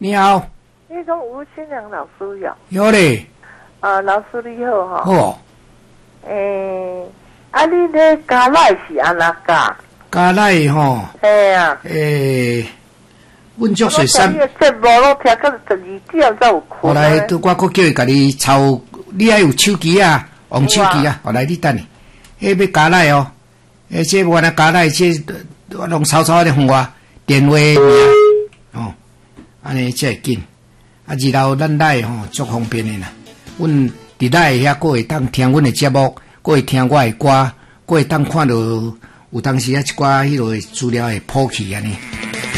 你好。 那种吴新良老师有。 有嘞。 老师你好哈。 好。 你那加奶是安怎加？ 加奶吼。 嘿啊。 阮足水三。 我节目咯听到12点才有困。 后来我叫伊甲你抄，你还有手机啊，用手机啊。后来你等下，要加奶哦。这原来加奶，这我弄抄抄的互我电话名哦，安尼才会紧。二楼咱奶吼足方便的啦。阮伫奶遐，佫会当听阮的节目，佫会听我的歌，佫会当看到有当时一寡迄落资料会普及安尼。